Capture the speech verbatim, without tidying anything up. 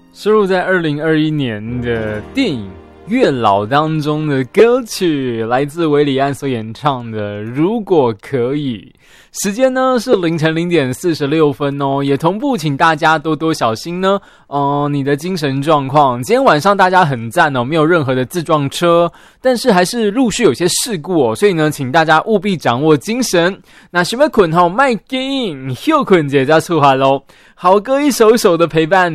收录在二零二一年的电影《月老》当中的歌曲，来自韦礼安所演唱的《如果可以》。时间呢是凌晨零点四十六分哦，也同步请大家多多小心呢。哦、呃，你的精神状况。今天晚上大家很赞哦，没有任何的自撞车，但是还是陆续有些事故哦，所以呢，请大家务必掌握精神。那想要困吼，卖紧，休困者再出发咯。好歌一首一首的陪伴。